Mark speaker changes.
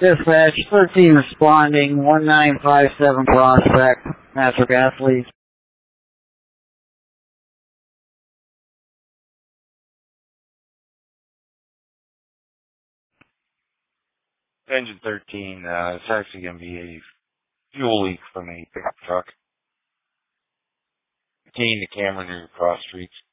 Speaker 1: Dispatch 13 responding, 1957 Prospect, natural gas leak.
Speaker 2: Engine 13, it's actually going to be a fuel leak from a pickup truck. Taking the camera near the cross streets.